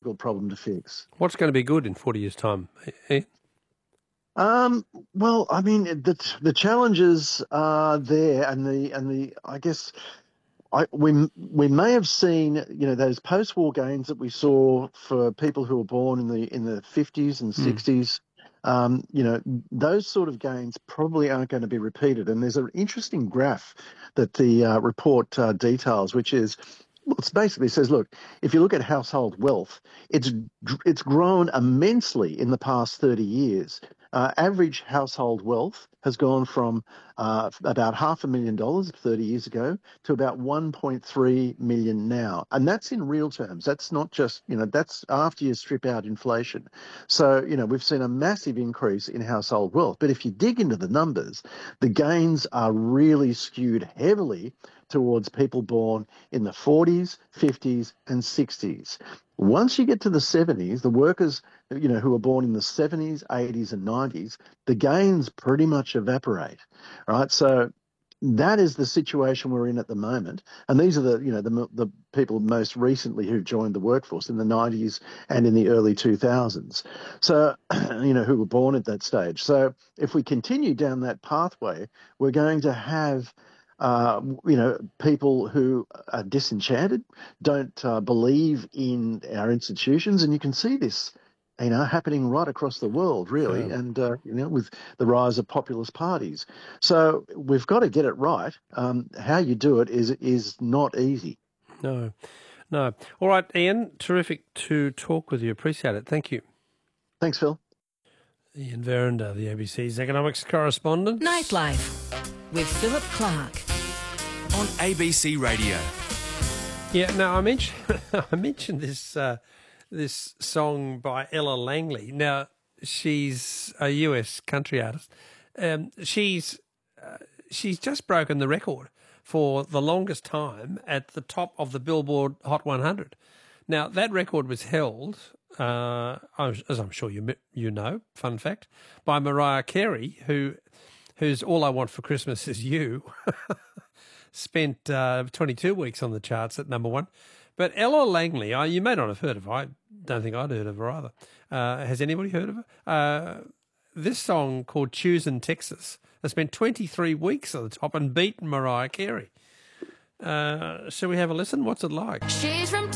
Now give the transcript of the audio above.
difficult problem to fix. What's going to be good in 40 years' time, Ian? Well, I mean, the challenges are there, and I guess we may have seen, those post-war gains that we saw for people who were born in the 50s and 60s. Those sort of gains probably aren't going to be repeated. And there's an interesting graph that the report details, which is, well, it basically says, look, if you look at household wealth, it's grown immensely in the past 30 years. Average household wealth has gone from about $500,000 30 years ago to about 1.3 million now. And that's in real terms. That's not just, that's after you strip out inflation. So, we've seen a massive increase in household wealth. But if you dig into the numbers, the gains are really skewed heavily towards people born in the 40s, 50s, and 60s. Once you get to the 70s, the workers, who were born in the 70s, 80s, and 90s, the gains pretty much evaporate, right? So that is the situation we're in at the moment. And these are the people most recently who've joined the workforce in the 90s and in the early 2000s. So, who were born at that stage. So if we continue down that pathway, we're going to have people who are disenchanted, don't believe in our institutions, and you can see this, happening right across the world, really, and with the rise of populist parties. So we've got to get it right. How you do it is not easy. No. All right, Ian, terrific to talk with you. Appreciate it. Thank you. Thanks, Phil. Ian Verrinder, the ABC's economics correspondent. Nightlife with Philip Clark on ABC Radio. Yeah, now I mentioned this song by Ella Langley. Now she's a US country artist. She's just broken the record for the longest time at the top of the Billboard Hot 100. Now that record was held, as I'm sure you know, fun fact, by Mariah Carey, whose All I Want for Christmas Is You spent 22 weeks on the charts at number one. But Ella Langley, you may not have heard of her. I don't think I'd heard of her either. Has anybody heard of her? This song called Choosin' Texas has spent 23 weeks on the top and beaten Mariah Carey. Shall we have a listen? What's it like? She's from